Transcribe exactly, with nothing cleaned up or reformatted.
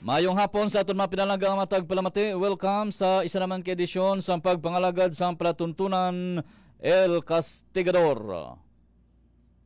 Mayong hapon sa aton mga pinalagang matag palamati. Welcome sa isa naman ka edisyon sa pagpangalagad sa palatuntunan El Castigador.